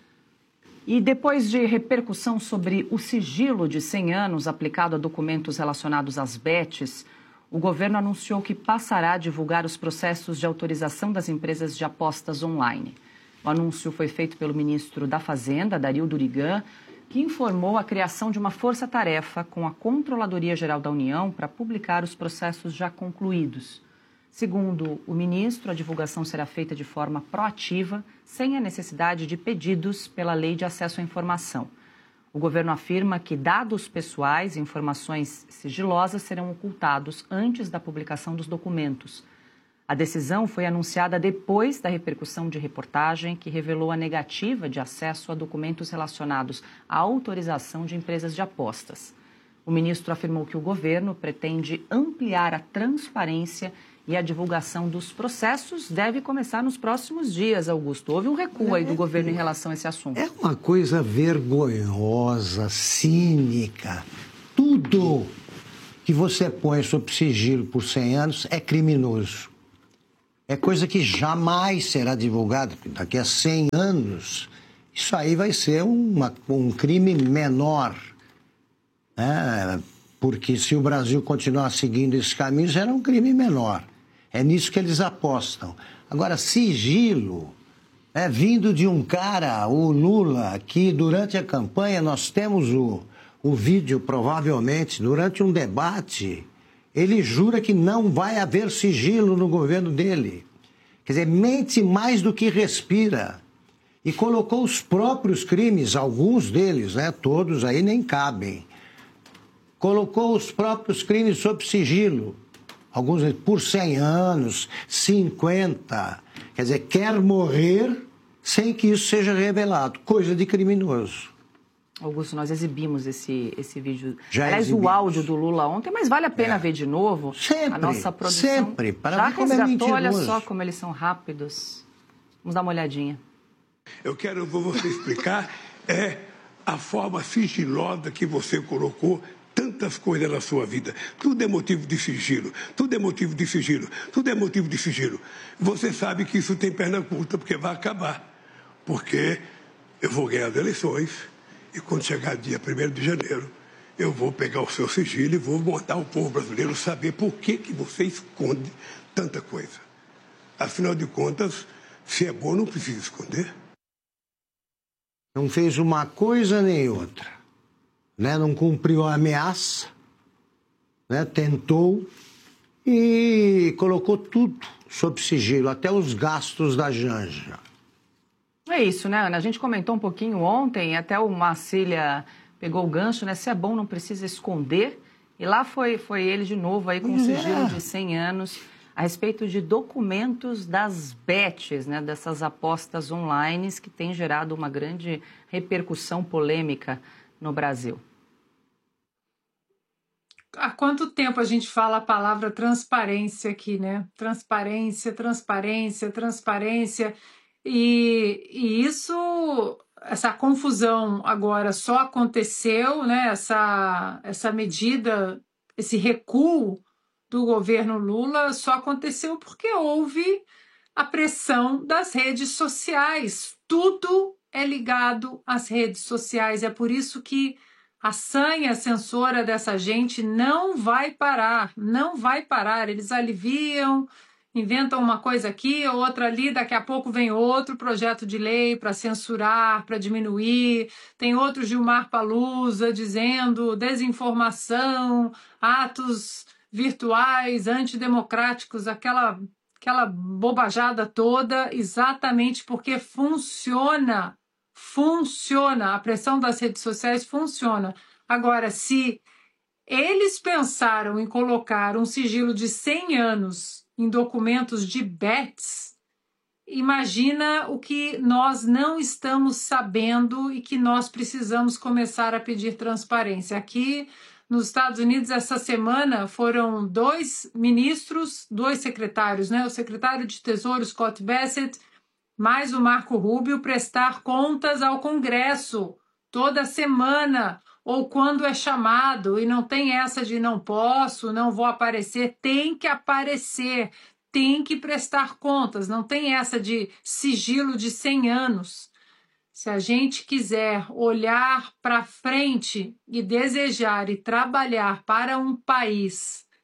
E depois de repercussão sobre o sigilo de cem anos aplicado a documentos relacionados às betes, o governo anunciou que passará a divulgar os processos de autorização das empresas de apostas online. O anúncio foi feito pelo ministro da Fazenda, Dario Durigan, que informou a criação de uma força-tarefa com a Controladoria Geral da União para publicar os processos já concluídos. Segundo o ministro, a divulgação será feita de forma proativa, sem a necessidade de pedidos pela Lei de Acesso à Informação. O governo afirma que dados pessoais e informações sigilosas serão ocultados antes da publicação dos documentos. A decisão foi anunciada depois da repercussão de reportagem que revelou a negativa de acesso a documentos relacionados à autorização de empresas de apostas. O ministro afirmou que o governo pretende ampliar a transparência e a divulgação dos processos deve começar nos próximos dias, Augusto. Houve um recuo aí do governo em relação a esse assunto. É uma coisa vergonhosa, cínica. Tudo que você põe sob sigilo por cem anos é criminoso. É coisa que jamais será divulgada. Daqui a cem anos, isso aí vai ser uma, um crime menor. Né? Porque se o Brasil continuar seguindo esse caminho, será um crime menor. É nisso que eles apostam. Agora, sigilo, é vindo de um cara, o Lula, que durante a campanha nós temos o, o vídeo, provavelmente, durante um debate, ele jura que não vai haver sigilo no governo dele. Quer dizer, mente mais do que respira. E colocou os próprios crimes, alguns deles, né, todos aí nem cabem. Colocou os próprios crimes sob sigilo. Alguns por cem anos, cinquenta. Quer dizer, quer morrer sem que isso seja revelado. Coisa de criminoso. Augusto, nós exibimos esse, esse vídeo. Já Aliás, exibimos. O áudio do Lula ontem, mas vale a pena é. ver de novo. Sempre, a nossa produção sempre. Para já ver como é resgatou, olha mentiroso. só como eles são rápidos. Vamos dar uma olhadinha. Eu quero você explicar é a forma sigilosa que você colocou tantas coisas na sua vida. Tudo é motivo de sigilo, tudo é motivo de sigilo, tudo é motivo de sigilo. Você sabe que isso tem perna curta, porque vai acabar. Porque eu vou ganhar as eleições e quando chegar dia primeiro de janeiro, eu vou pegar o seu sigilo e vou mandar o povo brasileiro saber por que, que você esconde tanta coisa. Afinal de contas, se é bom, não precisa esconder. Não fez uma coisa nem outra. Né? Não cumpriu a ameaça, né? Tentou e colocou tudo sob sigilo, até os gastos da Janja. É isso, né, Ana? A gente comentou um pouquinho ontem, até o Marcília pegou o gancho, né? Se é bom, não precisa esconder. E lá foi, foi ele de novo aí com o sigilo de cem anos a respeito de documentos das bets, né? Dessas apostas online que têm gerado uma grande repercussão polêmica no Brasil. Há quanto tempo a gente fala a palavra transparência aqui, né? Transparência, transparência, transparência. E, e isso, essa confusão agora só aconteceu, né? Essa, essa medida, esse recuo do governo Lula só aconteceu porque houve a pressão das redes sociais. Tudo é ligado às redes sociais. É por isso que a sanha censora dessa gente não vai parar, não vai parar. Eles aliviam, inventam uma coisa aqui, outra ali, daqui a pouco vem outro projeto de lei para censurar, para diminuir. Tem outro Gilmar Palusa dizendo desinformação, atos virtuais, antidemocráticos, aquela, aquela bobajada toda, exatamente porque funciona. Funciona, a pressão das redes sociais funciona. Agora, se eles pensaram em colocar um sigilo de cem anos em documentos de bets, imagina o que nós não estamos sabendo e que nós precisamos começar a pedir transparência. Aqui nos Estados Unidos, essa semana, foram dois ministros, dois secretários, né? O secretário de Tesouro, Scott Bassett, mais o Marco Rubio, prestar contas ao Congresso toda semana ou quando é chamado, e não tem essa de não posso, não vou aparecer, tem que aparecer, tem que prestar contas, não tem essa de sigilo de cem anos. Se a gente quiser olhar para frente e desejar e trabalhar para um país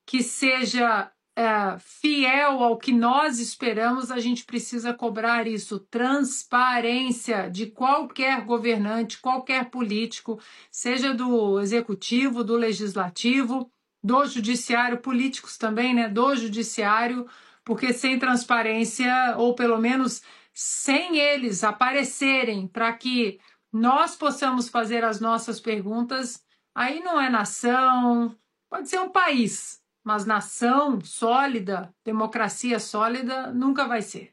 que seja é, fiel ao que nós esperamos, a gente precisa cobrar isso, transparência de qualquer governante, qualquer político, seja do executivo, do legislativo, do judiciário, políticos também, né, do judiciário, porque sem transparência, ou pelo menos sem eles aparecerem para que nós possamos fazer as nossas perguntas, aí não é nação, pode ser um país, mas nação sólida, democracia sólida, nunca vai ser.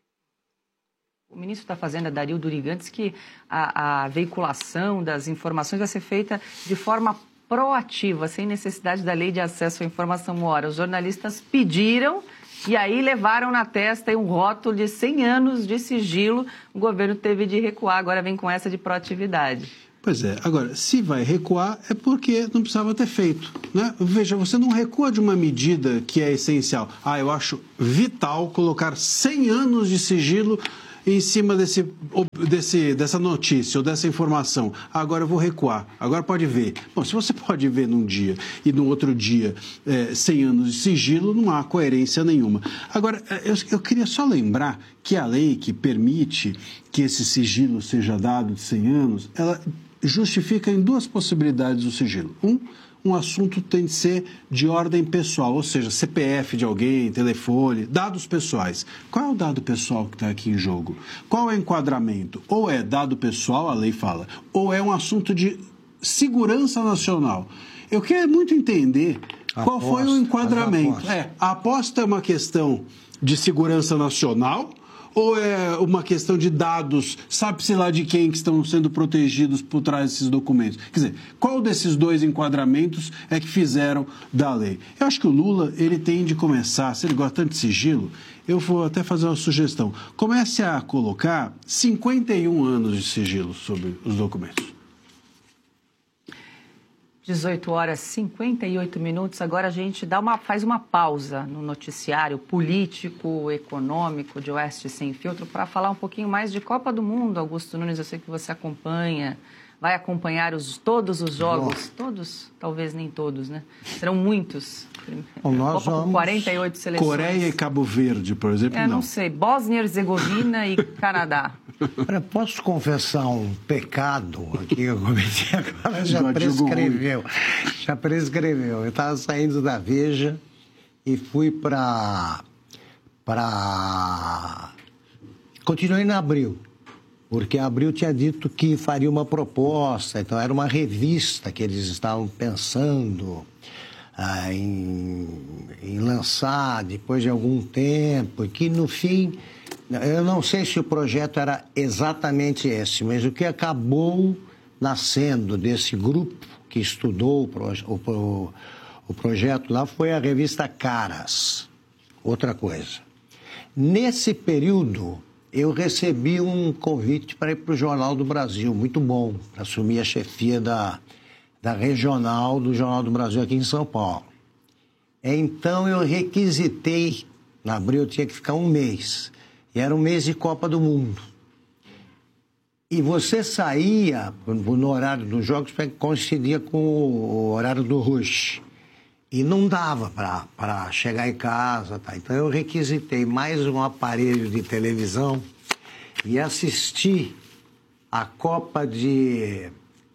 O ministro da Fazenda, Dario Durigan, diz que a, a veiculação das informações vai ser feita de forma proativa, sem necessidade da lei de acesso à informação. Ora, os jornalistas pediram e aí levaram na testa um rótulo de cem anos de sigilo. O governo teve de recuar, agora vem com essa de proatividade. Pois é. Agora, se vai recuar, é porque não precisava ter feito, né? Veja, você não recua de uma medida que é essencial. Ah, eu acho vital colocar cem anos de sigilo em cima desse, desse, dessa notícia ou dessa informação. Agora eu vou recuar. Agora pode ver. Bom, se você pode ver num dia e no outro dia é, cem anos de sigilo, não há coerência nenhuma. Agora, eu, eu queria só lembrar que a lei que permite que esse sigilo seja dado de cem anos, ela justifica em duas possibilidades o sigilo. Um, um assunto tem de ser de ordem pessoal, ou seja, C P F de alguém, telefone, dados pessoais. Qual é o dado pessoal que está aqui em jogo? Qual é o enquadramento? Ou é dado pessoal, a lei fala, ou é um assunto de segurança nacional. Eu quero muito entender qual aposta, foi o enquadramento. É, a aposta é uma questão de segurança nacional ou é uma questão de dados, sabe-se lá de quem que estão sendo protegidos por trás desses documentos? Quer dizer, qual desses dois enquadramentos é que fizeram da lei? Eu acho que o Lula, ele tem de começar, se ele gosta tanto de sigilo, eu vou até fazer uma sugestão. Comece a colocar cinquenta e um anos de sigilo sobre os documentos. dezoito horas e cinquenta e oito minutos. Agora a gente dá uma, faz uma pausa no noticiário político, econômico de Oeste Sem Filtro para falar um pouquinho mais de Copa do Mundo. Augusto Nunes, eu sei que você acompanha, vai acompanhar os, todos os jogos, Nossa. todos, talvez nem todos, né? Serão muitos. Bom, nós Copa com quarenta e oito seleções. Coreia e Cabo Verde, por exemplo, é, não. não sei. Bósnia e Herzegovina e Canadá. Olha, posso confessar um pecado aqui que eu cometi agora? Já prescreveu. Já prescreveu. Eu estava saindo da Veja e fui para... para... Continuei na Abril, porque a Abril tinha dito que faria uma proposta, então era uma revista que eles estavam pensando ah, em, em lançar depois de algum tempo, e que no fim... Eu não sei se o projeto era exatamente esse, mas o que acabou nascendo desse grupo que estudou o, proje- o, o, o projeto lá foi a revista Caras. Outra coisa. Nesse período, eu recebi um convite para ir para o Jornal do Brasil, muito bom, para assumir a chefia da, da regional do Jornal do Brasil aqui em São Paulo. Então, eu requisitei, na Abril eu tinha que ficar um mês. E era um mês de Copa do Mundo. E você saía no horário dos jogos, coincidia com o horário do rush. E não dava para chegar em casa. Tá? Então eu requisitei mais um aparelho de televisão e assisti a Copa de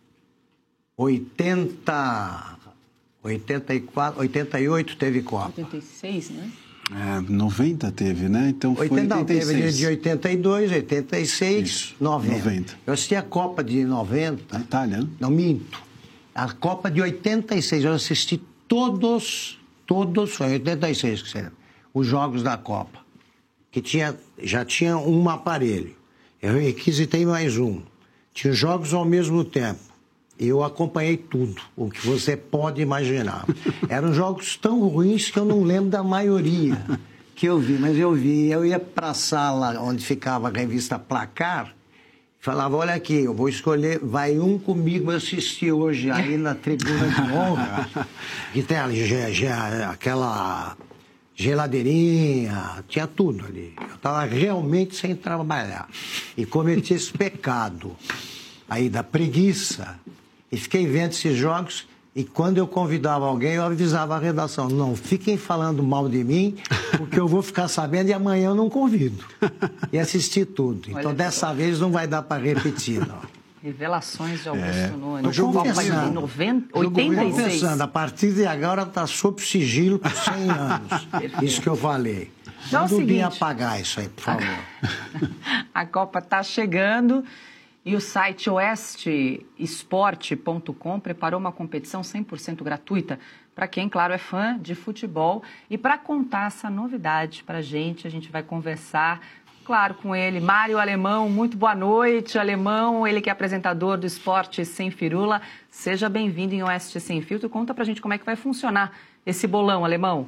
oitenta, oitenta e quatro, oitenta e oito teve Copa. oitenta e seis, né? É, noventa teve, né? Então foi oitenta, oitenta e seis. Teve de oitenta e dois, oitenta e seis, Isso, noventa. noventa. Eu assisti a Copa de noventa. Na Itália, né? Não, minto. A Copa de oitenta e seis. Eu assisti todos, todos, foi oitenta e seis que seria, os jogos da Copa. Que tinha, já tinha um aparelho. Eu requisitei mais um. Tinha jogos ao mesmo tempo. Eu acompanhei tudo, o que você pode imaginar. Eram jogos tão ruins que eu não lembro da maioria que eu vi, mas eu vi. Eu ia para a sala onde ficava a revista Placar, falava, olha aqui, eu vou escolher, vai um comigo assistir hoje aí na tribuna de honra, que tem ali já, já, aquela geladeirinha, tinha tudo ali. Eu estava realmente sem trabalhar e cometi esse pecado aí da preguiça. E fiquei vendo esses jogos E quando eu convidava alguém, eu avisava a redação, não fiquem falando mal de mim, porque eu vou ficar sabendo e amanhã eu não convido. E assistir tudo. Então, Olha dessa só. vez, não vai dar para repetir, não. Revelações de Augusto é. Nunes. Eu confessando, noventa, oitenta e seis. Confessando, a partir de agora está sob sigilo por cem anos. Isso que eu falei. Então, não é seguinte, apagar isso aí, por favor. A Copa está chegando e o site oeste esporte ponto com preparou uma competição cem por cento gratuita para quem, claro, é fã de futebol. E para contar essa novidade para a gente, a gente vai conversar, claro, com ele, Mário Alemão. Muito boa noite, Alemão. Ele que é apresentador do Esporte Sem Firula. Seja bem-vindo em Oeste Sem Filtro. Conta para a gente como é que vai funcionar esse bolão, Alemão.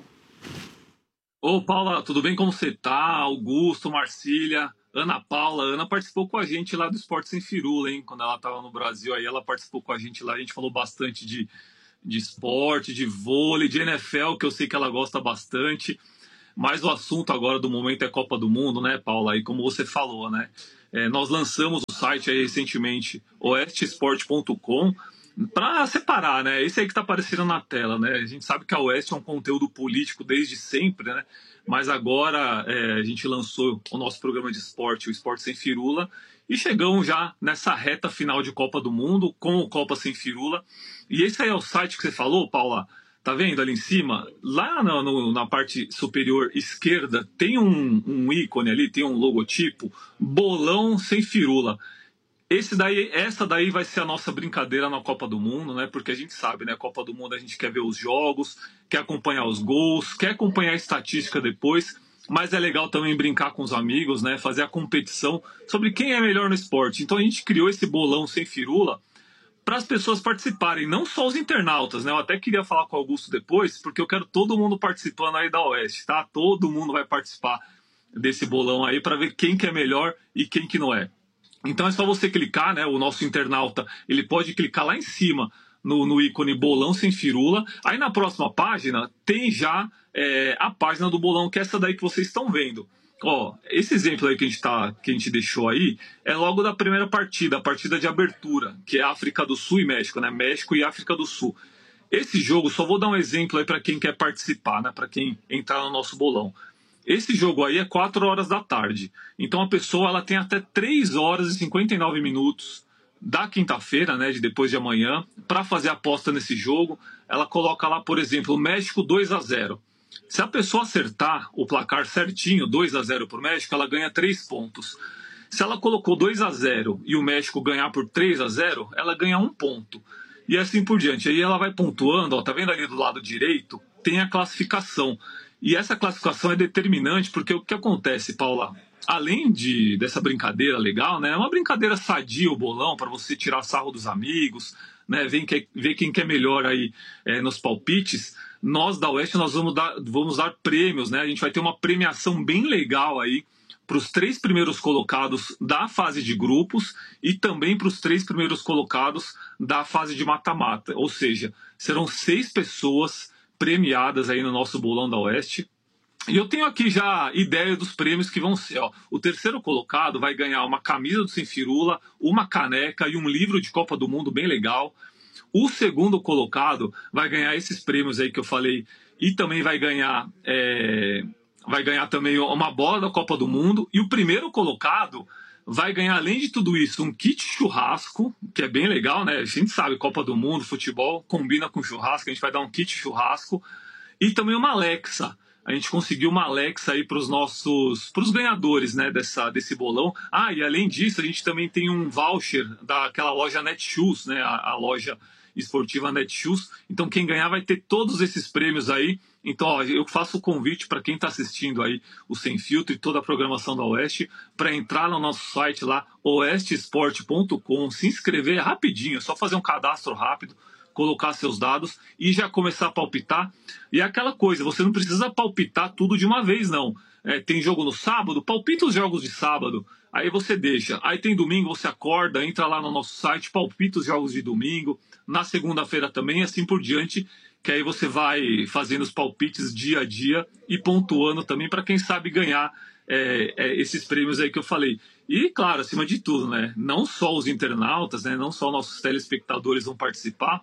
Ô, Paula, tudo bem? Como você tá? Augusto, Marcília, Ana Paula. A Ana participou com a gente lá do Esporte Sem Firula, hein? Quando ela estava no Brasil, aí ela participou com a gente lá. A gente falou bastante de, de esporte, de vôlei, de N F L, que eu sei que ela gosta bastante. Mas o assunto agora do momento é Copa do Mundo, né, Paula? E como você falou, né? É, nós lançamos o site aí recentemente, oeste esporte ponto com, para separar, né? Esse aí que está aparecendo na tela, né? A gente sabe que a Oeste é um conteúdo político desde sempre, né? Mas agora é, a gente lançou o nosso programa de esporte, o Esporte Sem Firula, e chegamos já nessa reta final de Copa do Mundo com o Copa Sem Firula. E esse aí é o site que você falou, Paula. Tá vendo ali em cima? Lá no, no, na parte superior esquerda tem um, um ícone ali, tem um logotipo, Bolão Sem Firula. Esse daí, essa daí vai ser a nossa brincadeira na Copa do Mundo, né? Porque a gente sabe, né? Copa do Mundo a gente quer ver os jogos, quer acompanhar os gols, quer acompanhar a estatística depois, mas é legal também brincar com os amigos, né? Fazer a competição sobre quem é melhor no esporte. Então a gente criou esse Bolão Sem Firula para as pessoas participarem, não só os internautas, né? Eu até queria falar com o Augusto depois, porque eu quero todo mundo participando aí da Oeste, tá? Todo mundo vai participar desse bolão aí para ver quem que é melhor e quem que não é. Então é só você clicar, né? O nosso internauta, ele pode clicar lá em cima no, no ícone Bolão Sem Firula. Aí na próxima página tem já é, a página do bolão, que é essa daí que vocês estão vendo. Ó, esse exemplo aí que a gente, tá, que a gente deixou aí é logo da primeira partida, a partida de abertura, que é África do Sul e México, né? México e África do Sul. Esse jogo, só vou dar um exemplo aí para quem quer participar, né? Para quem entrar no nosso bolão. Esse jogo aí é quatro horas da tarde. Então a pessoa ela tem até três horas e cinquenta e nove minutos da quinta-feira, né, de depois de amanhã, para fazer aposta nesse jogo. Ela coloca lá, por exemplo, o México dois a zero. Se a pessoa acertar o placar certinho, dois a zero para o México, ela ganha três pontos. Se ela colocou dois a zero e o México ganhar por três a zero, ela ganha um ponto. E assim por diante. Aí ela vai pontuando, ó, tá vendo ali do lado direito? Tem a classificação. E essa classificação é determinante porque o que acontece, Paula? Além de, dessa brincadeira legal, né? É uma brincadeira sadia o bolão para você tirar sarro dos amigos, né? Ver, que, ver quem quer melhor aí é, nos palpites. Nós da Oeste nós vamos dar, vamos dar prêmios, né? A gente vai ter uma premiação bem legal aí para os três primeiros colocados da fase de grupos e também para os três primeiros colocados da fase de mata-mata. Ou seja, serão seis pessoas premiadas aí no nosso bolão da Oeste. E eu tenho aqui já ideia dos prêmios que vão ser. Ó. O terceiro colocado vai ganhar uma camisa do Sem Firula, uma caneca e um livro de Copa do Mundo bem legal. O segundo colocado vai ganhar esses prêmios aí que eu falei e também vai ganhar, é, vai ganhar também uma bola da Copa do Mundo. E o primeiro colocado vai ganhar, além de tudo isso, um kit churrasco, que é bem legal, né? A gente sabe, Copa do Mundo, futebol, combina com churrasco, a gente vai dar um kit churrasco. E também uma Alexa. A gente conseguiu uma Alexa aí para os nossos, para os ganhadores, né, dessa, desse bolão. Ah, e além disso, a gente também tem um voucher daquela loja Netshoes, né, a, a loja esportiva Netshoes. Então, quem ganhar vai ter todos esses prêmios aí. Então, ó, eu faço o convite para quem está assistindo aí o Sem Filtro e toda a programação da Oeste para entrar no nosso site lá, oeste esporte ponto com, se inscrever rapidinho, é só fazer um cadastro rápido, colocar seus dados e já começar a palpitar. E é aquela coisa, você não precisa palpitar tudo de uma vez, não. É, tem jogo no sábado, palpita os jogos de sábado, aí você deixa. Aí tem domingo, você acorda, entra lá no nosso site, palpita os jogos de domingo, na segunda-feira também, assim por diante, que aí você vai fazendo os palpites dia a dia e pontuando também para quem sabe ganhar é, é, esses prêmios aí que eu falei. E, claro, acima de tudo, né, não só os internautas, né, não só nossos telespectadores vão participar,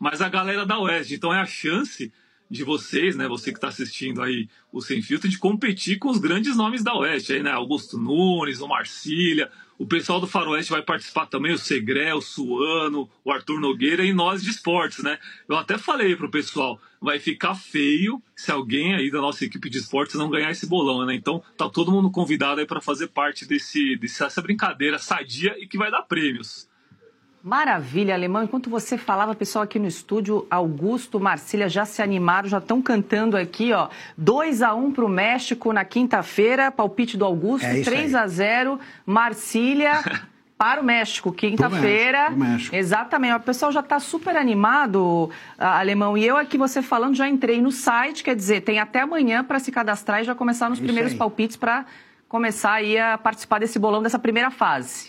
mas a galera da Oeste. Então é a chance de vocês, né, você que está assistindo aí o Sem Filtro, de competir com os grandes nomes da Oeste, aí, né, Augusto Nunes, o Marcília, o pessoal do Faroeste vai participar também, o Segré, o Suano, o Arthur Nogueira e nós de esportes, né? Eu até falei pro pessoal, vai ficar feio se alguém aí da nossa equipe de esportes não ganhar esse bolão, né? Então tá todo mundo convidado aí para fazer parte desse, dessa brincadeira sadia e que vai dar prêmios. Maravilha, Alemão. Enquanto você falava, pessoal aqui no estúdio, Augusto, Marcília já se animaram, já estão cantando aqui, ó. dois a um para o México na quinta-feira, palpite do Augusto, é três a zero, Marcília para o México, quinta-feira. Exatamente. O pessoal já está super animado, Alemão. E eu aqui, você falando, já entrei no site, quer dizer, tem até amanhã para se cadastrar e já começar nos é primeiros aí. palpites para começar aí a participar desse bolão, dessa primeira fase.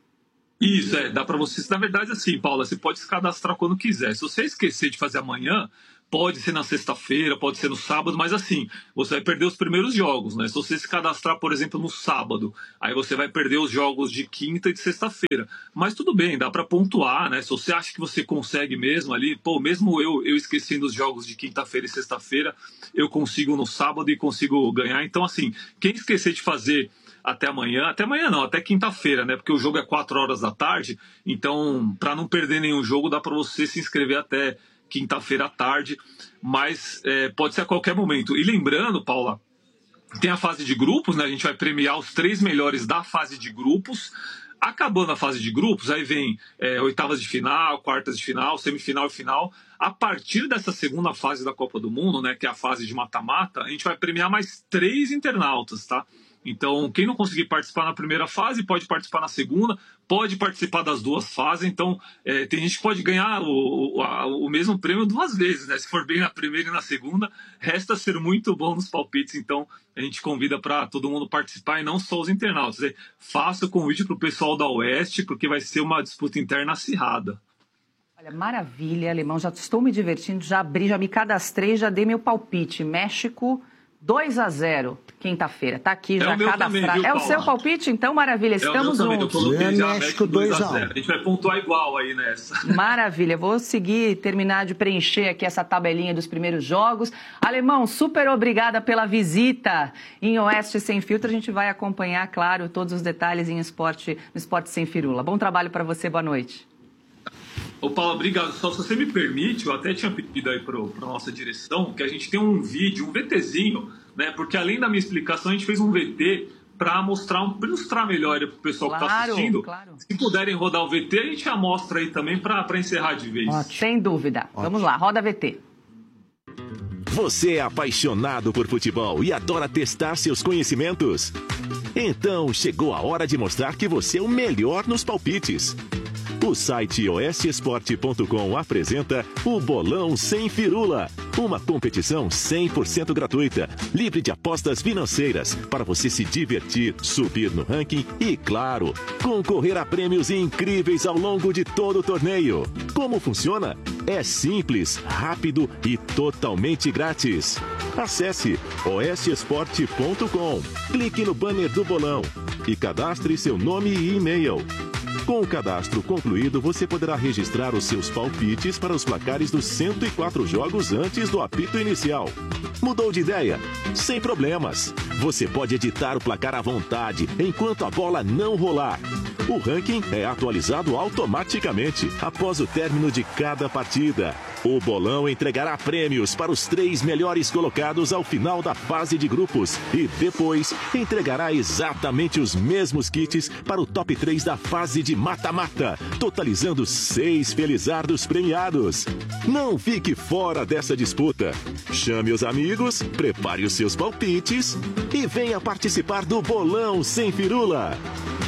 Isso, é, dá para você, na verdade assim, Paula, você pode se cadastrar quando quiser. Se você esquecer de fazer amanhã, pode ser na sexta-feira, pode ser no sábado, mas assim, você vai perder os primeiros jogos, né? Se você se cadastrar, por exemplo, no sábado, aí você vai perder os jogos de quinta e de sexta-feira. Mas tudo bem, dá para pontuar, né? Se você acha que você consegue mesmo ali, pô, mesmo eu, eu esquecendo os jogos de quinta-feira e sexta-feira, eu consigo no sábado e consigo ganhar. Então, assim, quem esquecer de fazer até amanhã, até amanhã não, até quinta-feira, né? Porque o jogo é quatro horas da tarde, então, para não perder nenhum jogo, dá para você se inscrever até quinta-feira à tarde, mas é, pode ser a qualquer momento. E lembrando, Paula, tem a fase de grupos, né? A gente vai premiar os três melhores da fase de grupos. Acabando a fase de grupos, aí vem é, oitavas de final, quartas de final, semifinal e final. A partir dessa segunda fase da Copa do Mundo, né, que é a fase de mata-mata, a gente vai premiar mais três internautas, tá? Então, quem não conseguir participar na primeira fase, pode participar na segunda, pode participar das duas fases. Então, é, tem gente que pode ganhar o, o, a, o mesmo prêmio duas vezes, né? Se for bem na primeira e na segunda, resta ser muito bom nos palpites. Então, a gente convida para todo mundo participar e não só os internautas. Né? Faça o convite para o pessoal da Oeste, porque vai ser uma disputa interna acirrada. Olha, maravilha, Alemão. Já estou me divertindo, já abri, já me cadastrei, já dei meu palpite. México... dois a zero, quinta-feira. Tá aqui, já é cada frase. É o seu palpite? Então, maravilha, estamos é juntos. Eu coloquei já México dois a zero. A gente vai pontuar igual aí nessa. Maravilha, vou seguir, terminar de preencher aqui essa tabelinha dos primeiros jogos. Alemão, super obrigada pela visita em Oeste Sem Filtro. A gente vai acompanhar, claro, todos os detalhes em esporte, no Esporte Sem Firula. Bom trabalho para você, boa noite. Ô Paulo, obrigado. Só se você me permite, eu até tinha pedido aí para a nossa direção que a gente tem um vídeo, um VTzinho, né? Porque além da minha explicação, a gente fez um V T para mostrar, um, pra ilustrar melhor para o pessoal claro, que está assistindo. Claro. Se puderem rodar o V T, a gente já mostra aí também para encerrar de vez. Ótimo. Sem dúvida. Ótimo. Vamos lá, roda V T. Você é apaixonado por futebol e adora testar seus conhecimentos? Então chegou a hora de mostrar que você é o melhor nos palpites. O site oeste esporte ponto com apresenta o Bolão Sem Firula, uma competição cem por cento gratuita, livre de apostas financeiras, para você se divertir, subir no ranking e, claro, concorrer a prêmios incríveis ao longo de todo o torneio. Como funciona? É simples, rápido e totalmente grátis. Acesse oeste esporte ponto com, clique no banner do bolão e cadastre seu nome e e-mail. Com o cadastro concluído, você poderá registrar os seus palpites para os placares dos cento e quatro jogos antes do apito inicial. Mudou de ideia? Sem problemas. Você pode editar o placar à vontade enquanto a bola não rolar. O ranking é atualizado automaticamente após o término de cada partida. O bolão entregará prêmios para os três melhores colocados ao final da fase de grupos e depois entregará exatamente os mesmos kits para o top três da fase de mata-mata, totalizando seis felizardos premiados. Não fique fora dessa disputa. Chame os amigos, prepare os seus palpites e venha participar do Bolão Sem Firula.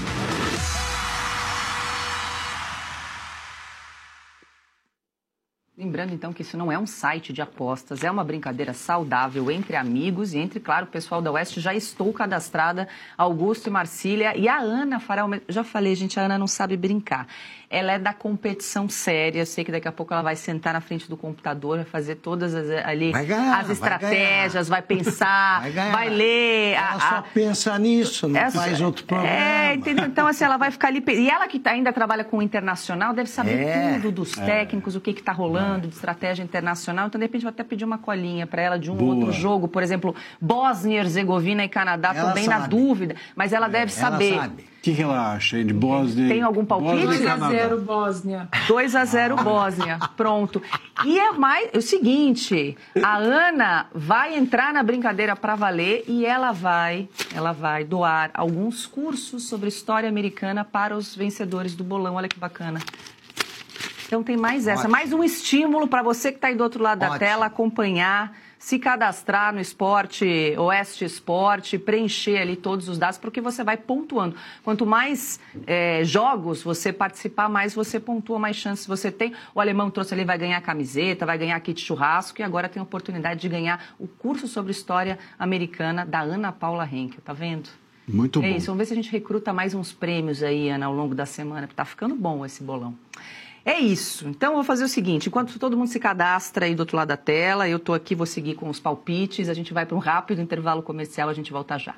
Lembrando, então, que isso não é um site de apostas, é uma brincadeira saudável entre amigos e entre, claro, o pessoal da Oeste. Já estou cadastrada, Augusto e Marcília, e a Ana fará o... Já falei, gente, a Ana não sabe brincar. Ela é da competição séria, sei que daqui a pouco ela vai sentar na frente do computador, vai fazer todas as, ali, vai ganhar, as estratégias, vai, vai pensar, vai, vai ler... Ela a, só a... pensa nisso, não essa... faz outro problema. É, entendeu? Então, assim, ela vai ficar ali... E ela que ainda trabalha com o internacional deve saber é, tudo dos técnicos, é. o que está rolando. falando de estratégia internacional, então de repente vai até pedir uma colinha para ela de um Boa. outro jogo, por exemplo, Bósnia, Herzegovina e Canadá, Ela também sabe. na dúvida, mas ela deve Ela saber. sabe. O que, que ela acha hein, de Bósnia? Tem algum palpite? Bósnia e dois a Canadá. zero Bósnia. dois a zero Bósnia, pronto. E é mais é o seguinte, a Ana vai entrar na brincadeira para valer e ela vai, ela vai doar alguns cursos sobre história americana para os vencedores do bolão. Olha que bacana. Então tem mais essa, Ótimo. mais um estímulo para você que está aí do outro lado da Ótimo. tela acompanhar, se cadastrar no Esporte, Oeste Esporte, preencher ali todos os dados, porque você vai pontuando. Quanto mais é, jogos você participar, mais você pontua, mais chances você tem. O alemão trouxe ali, vai ganhar camiseta, vai ganhar kit churrasco e agora tem a oportunidade de ganhar o curso sobre história americana da Ana Paula Henkel, tá vendo? Muito É bom. isso, vamos ver se a gente recruta mais uns prêmios aí, Ana, ao longo da semana, porque tá ficando bom esse bolão. É isso. Então, eu vou fazer o seguinte, enquanto todo mundo se cadastra aí do outro lado da tela, eu tô aqui, vou seguir com os palpites, a gente vai para um rápido intervalo comercial, a gente volta já.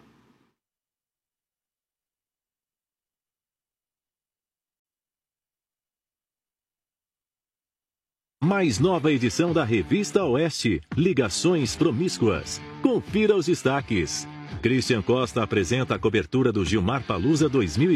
Mais nova edição da Revista Oeste, Ligações Promíscuas. Confira os destaques. Christian Costa apresenta a cobertura do Gilmar Palusa dois mil e